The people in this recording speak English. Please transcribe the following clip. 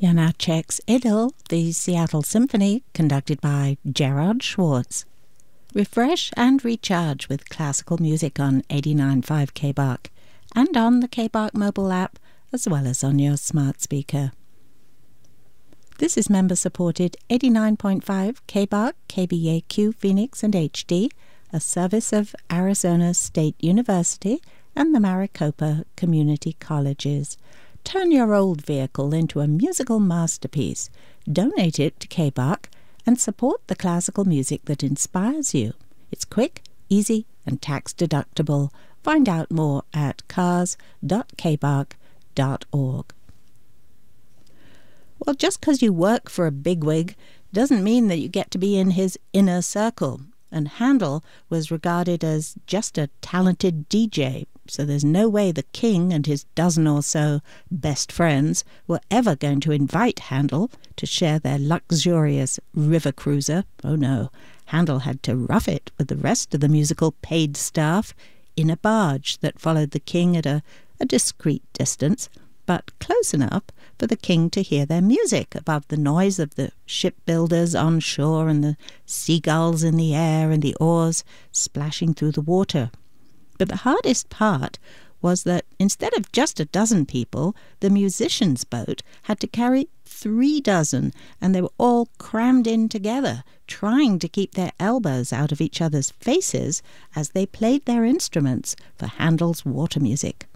Janacek's Idyll, the Seattle Symphony, conducted by Gerard Schwartz. Refresh and recharge with classical music on 89.5 KBARC and on the KBARC mobile app, as well as on your smart speaker. This is member-supported 89.5 KBARC, KBAQ Phoenix and HD, a service of Arizona State University and the Maricopa Community Colleges. Turn your old vehicle into a musical masterpiece, donate it to KBARC, and support the classical music that inspires you. It's quick, easy, and tax-deductible. Find out more at cars.kbark.org. Well, just because you work for a bigwig doesn't mean that you get to be in his inner circle. And Handel was regarded as just a talented DJ, so there's no way the king and his dozen or so best friends were ever going to invite Handel to share their luxurious river cruiser. Oh no, Handel had to rough it with the rest of the musical paid staff in a barge that followed the king at a discreet distance, but close enough for the king to hear their music above the noise of the shipbuilders on shore and the seagulls in the air and the oars splashing through the water. But the hardest part was that instead of just a dozen people, the musicians' boat had to carry 3 dozen, and they were all crammed in together, trying to keep their elbows out of each other's faces as they played their instruments for Handel's water music.